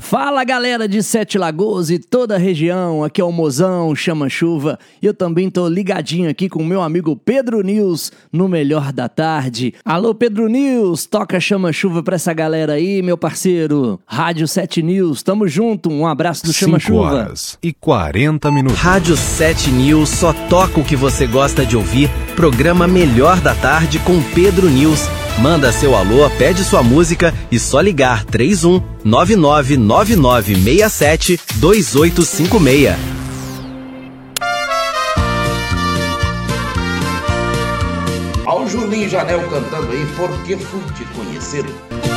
Fala galera de Sete Lagoas e toda a região, aqui é o Mozão, Chama-Chuva, e eu também tô ligadinho aqui com o meu amigo Pedro News no Melhor da Tarde. Alô Pedro News, toca Chama-Chuva pra essa galera aí, meu parceiro. Rádio 7 News, tamo junto, um abraço do Chama-Chuva. 5h40. Rádio 7 News só toca o que você gosta de ouvir, programa Melhor da Tarde com Pedro News. Manda seu alô, pede sua música e só ligar 31 999967 2856. Ó o Julinho Janel cantando aí, Porque Fui Te Conhecer.